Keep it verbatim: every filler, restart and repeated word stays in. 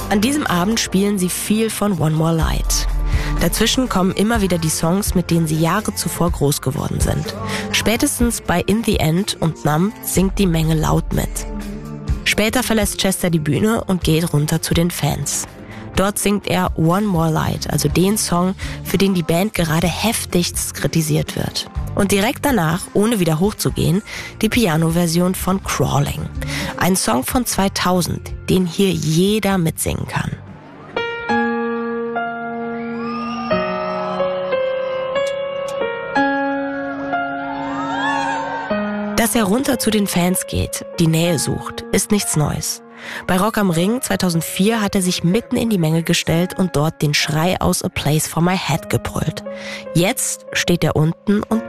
An diesem Abend spielen sie viel von One More Light. Dazwischen kommen immer wieder die Songs, mit denen sie Jahre zuvor groß geworden sind. Spätestens bei In the End und Numb singt die Menge laut mit. Später verlässt Chester die Bühne und geht runter zu den Fans. Dort singt er One More Light, also den Song, für den die Band gerade heftigst kritisiert wird. Und direkt danach, ohne wieder hochzugehen, die Piano-Version von Crawling. Ein Song von zweitausend, den hier jeder mitsingen kann. Dass er runter zu den Fans geht, die Nähe sucht, ist nichts Neues. Bei Rock am Ring zweitausendvier hat er sich mitten in die Menge gestellt und dort den Schrei aus A Place for My Head gebrüllt. Jetzt steht er unten und